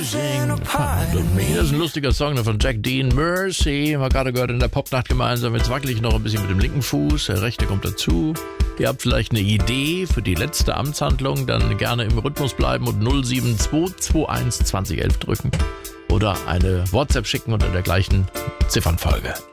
Das ist ein lustiger Song von Jack Dean, Mercy. Haben wir gerade gehört in der Popnacht gemeinsam. Jetzt wackel ich noch ein bisschen mit dem linken Fuß, der rechte kommt dazu. Ihr habt vielleicht eine Idee für die letzte Amtshandlung, dann gerne im Rhythmus bleiben und 07221 2011 drücken. Oder eine WhatsApp schicken unter der gleichen Ziffernfolge.